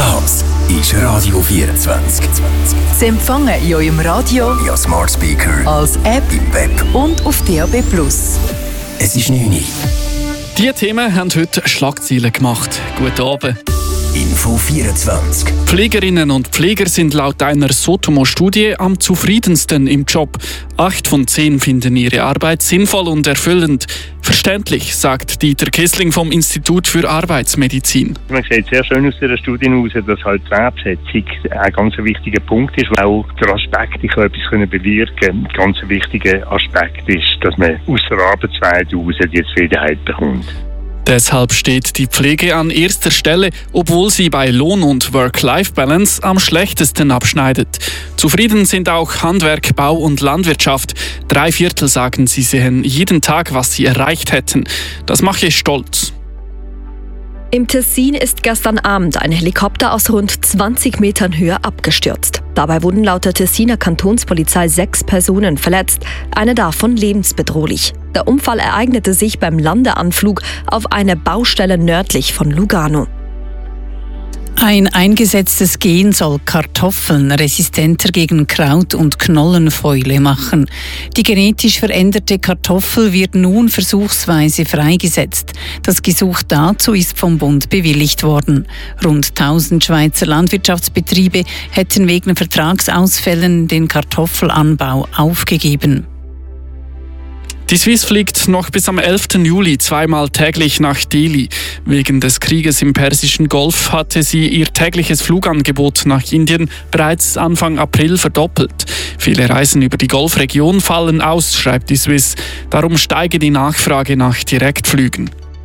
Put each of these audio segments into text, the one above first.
Das ist Radio 24. Sie empfangen in eurem Radio, via Smart Speaker, als App im Web und auf DAB+. Es ist 9 Uhr. Diese Themen haben heute Schlagzeilen gemacht. Guten Abend. Info 24. Pflegerinnen und Pfleger sind laut einer Sotomo-Studie am zufriedensten im Job. 8 von 10 finden ihre Arbeit sinnvoll und erfüllend. Verständlich, sagt Dieter Kissling vom Institut für Arbeitsmedizin. Man sieht sehr schön aus dieser Studie heraus, dass halt die Wertschätzung ein ganz wichtiger Punkt ist. Auch der Aspekt, ich kann etwas bewirken können, ein ganz wichtiger Aspekt ist, dass man aus der Arbeitswelt heraus die Zufriedenheit bekommt. Deshalb steht die Pflege an erster Stelle, obwohl sie bei Lohn- und Work-Life-Balance am schlechtesten abschneidet. Zufrieden sind auch Handwerk, Bau und Landwirtschaft. 3/4 sagen, sie sehen jeden Tag, was sie erreicht hätten. Das mache ich stolz. Im Tessin ist gestern Abend ein Helikopter aus rund 20 Metern Höhe abgestürzt. Dabei wurden laut der Tessiner Kantonspolizei 6 Personen verletzt, eine davon lebensbedrohlich. Der Unfall ereignete sich beim Landeanflug auf eine Baustelle nördlich von Lugano. Ein eingesetztes Gen soll Kartoffeln resistenter gegen Kraut- und Knollenfäule machen. Die genetisch veränderte Kartoffel wird nun versuchsweise freigesetzt. Das Gesuch dazu ist vom Bund bewilligt worden. Rund 1000 Schweizer Landwirtschaftsbetriebe hätten wegen Vertragsausfällen den Kartoffelanbau aufgegeben. Die Swiss fliegt noch bis am 11. Juli zweimal täglich nach Delhi. Wegen des Krieges im Persischen Golf hatte sie ihr tägliches Flugangebot nach Indien bereits Anfang April verdoppelt. Viele Reisen über die Golfregion fallen aus, schreibt die Swiss. Darum steige die Nachfrage nach Direktflügen.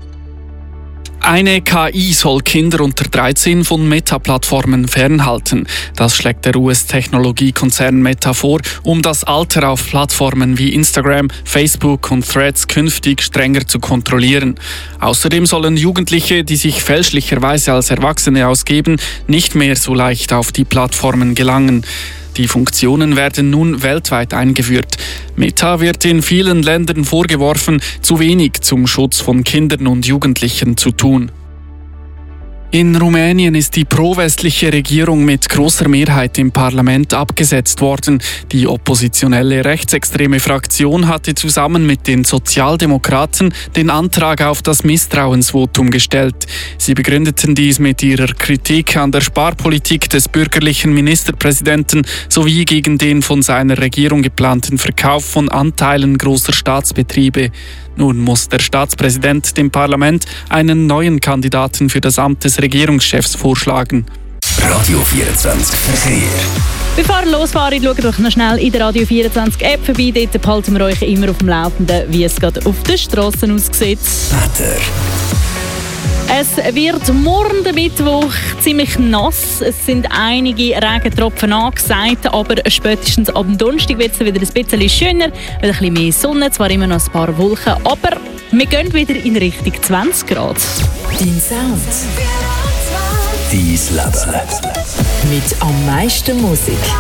Eine KI soll Kinder unter 13 von Meta-Plattformen fernhalten. Das schlägt der US-Technologiekonzern Meta vor, um das Alter auf Plattformen wie Instagram, Facebook und Threads künftig strenger zu kontrollieren. Außerdem sollen Jugendliche, die sich fälschlicherweise als Erwachsene ausgeben, nicht mehr so leicht auf die Plattformen gelangen. Die Funktionen werden nun weltweit eingeführt. Meta wird in vielen Ländern vorgeworfen, zu wenig zum Schutz von Kindern und Jugendlichen zu tun. In Rumänien ist die pro-westliche Regierung mit großer Mehrheit im Parlament abgesetzt worden. Die oppositionelle rechtsextreme Fraktion hatte zusammen mit den Sozialdemokraten den Antrag auf das Misstrauensvotum gestellt. Sie begründeten dies mit ihrer Kritik an der Sparpolitik des bürgerlichen Ministerpräsidenten sowie gegen den von seiner Regierung geplanten Verkauf von Anteilen großer Staatsbetriebe. Nun muss der Staatspräsident dem Parlament einen neuen Kandidaten für das Amt des Regierungschefs vorschlagen. Radio 24 Verkehr. Bevor ihr losfahren, schaut doch noch schnell in der Radio 24 App vorbei. Dort behalten wir euch immer auf dem Laufenden, wie es gerade auf den Strassen aussieht. Wetter. Es wird morgen der Mittwoch ziemlich nass. Es sind einige Regentropfen angesagt, aber spätestens ab dem Donnerstag wird es wieder ein bisschen schöner, wieder ein bisschen mehr Sonne, zwar immer noch ein paar Wolken, aber wir gehen wieder in Richtung 20 Grad. Dein Sound. Dein Leben. Mit am meisten Musik.